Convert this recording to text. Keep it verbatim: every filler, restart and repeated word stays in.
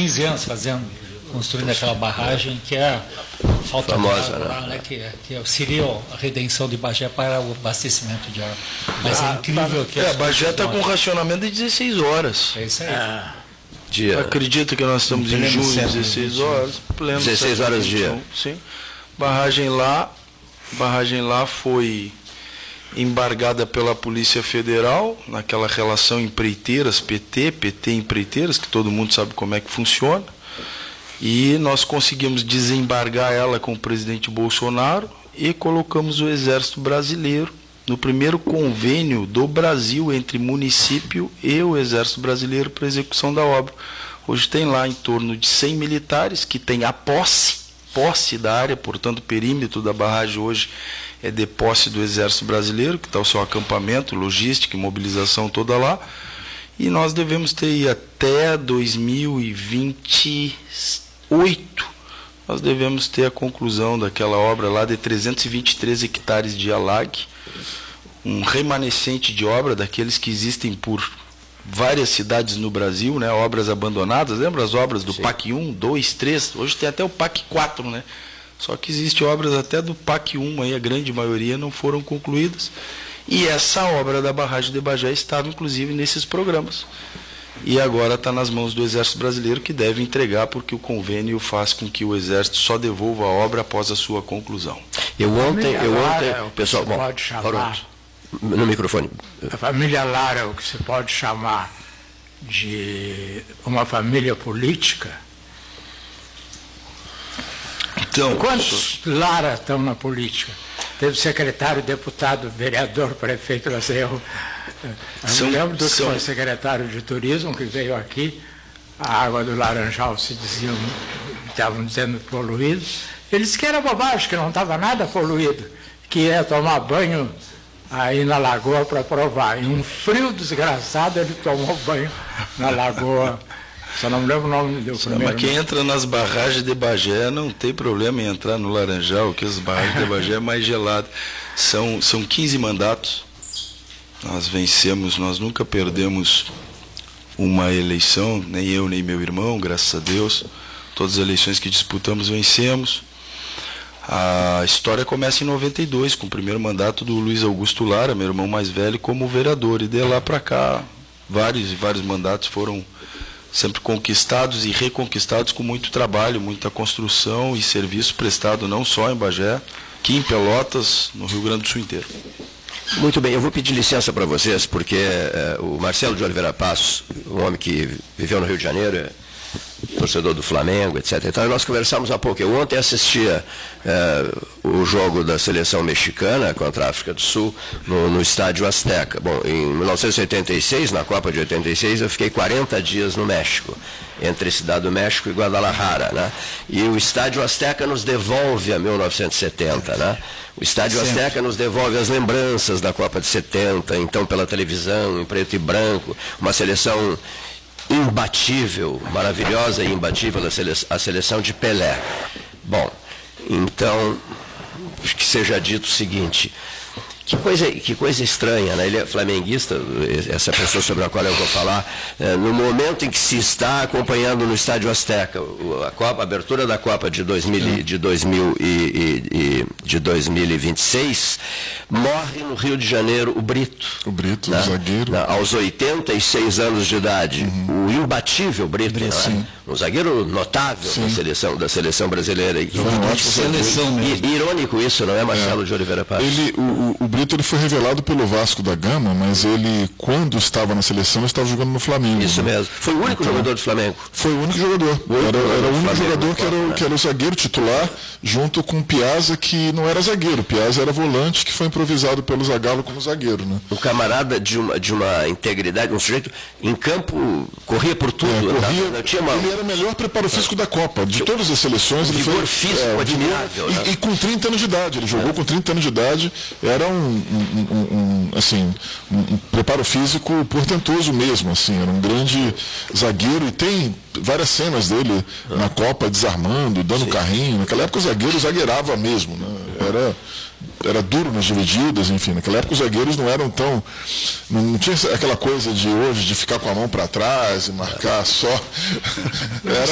quinze anos fazendo, construindo aquela barragem que é falta famosa, de água, né? né, que, que auxilia a redenção de Bagé para o abastecimento de água. Mas é incrível que... É, Bagé está com racionamento de dezesseis horas. É isso aí. É. Dia. Acredita que nós estamos em junho, dezesseis horas. Pleno dezesseis horas dia. Sim. Barragem lá, barragem lá foi embargada pela Polícia Federal, naquela relação empreiteiras, P T, P T empreiteiras, que todo mundo sabe como é que funciona. E nós conseguimos desembargar ela com o presidente Bolsonaro e colocamos o Exército Brasileiro no primeiro convênio do Brasil entre município e o Exército Brasileiro para execução da obra. Hoje tem lá em torno de cem militares que têm a posse, posse da área, portanto o perímetro da barragem hoje é de posse do Exército Brasileiro, que está o seu acampamento, logística e mobilização toda lá. E nós devemos ter até dois mil e vinte e oito, nós devemos ter a conclusão daquela obra lá de trezentos e vinte e três hectares de alag, um remanescente de obra daqueles que existem por várias cidades no Brasil, né, obras abandonadas. Lembra as obras do Sim. P A C um, dois, três? Hoje tem até o P A C quatro, né? Só que existem obras até do P A C um, aí a grande maioria não foram concluídas. E essa obra da barragem de Bagé estava inclusive nesses programas. E agora está nas mãos do Exército Brasileiro, que deve entregar, porque o convênio faz com que o Exército só devolva a obra após a sua conclusão. Eu ontem, eu ontem, é o que pessoal, se bom, pode chamar, no microfone. A família Lara é o que se pode chamar de uma família política. Então, quantos Lara estão na política? Teve secretário, deputado, vereador, prefeito, não sei eu. Eu São, me lembro do que são... foi secretário de turismo que veio aqui, a água do Laranjal se diziam, estavam dizendo poluída. Ele disse que era bobagem, que não estava nada poluído, que ia tomar banho aí na lagoa para provar. Em um frio desgraçado ele tomou banho na lagoa. Só não me lembro o nome do primeiro. Mas quem entra nas barragens de Bagé não tem problema em entrar no Laranjal, que as barragens de Bagé é mais gelado. São, são quinze mandatos. Nós vencemos, nós nunca perdemos uma eleição, nem eu nem meu irmão, graças a Deus. Todas as eleições que disputamos vencemos. A história começa em noventa e dois, com o primeiro mandato do Luiz Augusto Lara, meu irmão mais velho, como vereador. E de lá para cá, vários e vários mandatos foram sempre conquistados e reconquistados com muito trabalho, muita construção e serviço prestado não só em Bagé, que em Pelotas, no Rio Grande do Sul inteiro. Muito bem, eu vou pedir licença para vocês, porque é, o Marcelo de Oliveira Passos, um homem que viveu no Rio de Janeiro, é torcedor do Flamengo, etcétera. Então nós conversamos há pouco. Eu ontem assistia é, o jogo da seleção mexicana contra a África do Sul no, no estádio Azteca. Bom, em mil novecentos e oitenta e seis, na Copa de oitenta e seis, eu fiquei quarenta dias no México, entre Cidade do México e Guadalajara, né? E o estádio Azteca nos devolve a mil novecentos e setenta, né? O estádio Sempre. Azteca nos devolve as lembranças da Copa de setenta, então pela televisão, em preto e branco, uma seleção imbatível, maravilhosa e imbatível, a seleção de Pelé. Bom, então, que seja dito o seguinte, que coisa, que coisa estranha, né? Ele é flamenguista, essa pessoa sobre a qual eu vou falar, é, no momento em que se está acompanhando no Estádio Azteca a, Copa, a abertura da Copa de, dois mil, de, dois mil e, e, e, de dois mil e vinte e seis, morre no Rio de Janeiro o Brito. O Brito, né? o zagueiro. Na, aos oitenta e seis anos de idade, uhum. O imbatível Brito, Brito né? Um zagueiro notável da seleção, da seleção brasileira. E, uma seleção mesmo. Irônico isso, não é, Marcelo é. de Oliveira Passos? Ele, o, o Brito ele foi revelado pelo Vasco da Gama, mas ele, quando estava na seleção, ele estava jogando no Flamengo. Isso né? mesmo. Foi o único então, jogador do Flamengo? Foi o único jogador. O era, era o único jogador que era, né? que era o zagueiro titular, junto com o Piazza, que não era zagueiro. O Piazza era volante, que foi improvisado pelo Zagallo como zagueiro. Né? O camarada de uma, de uma integridade, um sujeito em campo, corria por tudo. É, corria, não tinha uma... Ele era o melhor preparo físico da Copa. De todas as seleções, ele vigor foi físico é, admirável. E, né? e com trinta anos de idade. Ele jogou é. com trinta anos de idade. Era um, um, um, um assim, um, um preparo físico portentoso mesmo. Assim, era um grande zagueiro. E tem várias cenas dele é. na Copa desarmando, dando Sim. carrinho. Naquela época o zagueiro zagueirava mesmo. Né? Era... Era duro nas divididas, enfim. Naquela época os zagueiros não eram tão... Não, não tinha aquela coisa de hoje de ficar com a mão para trás e marcar só. Era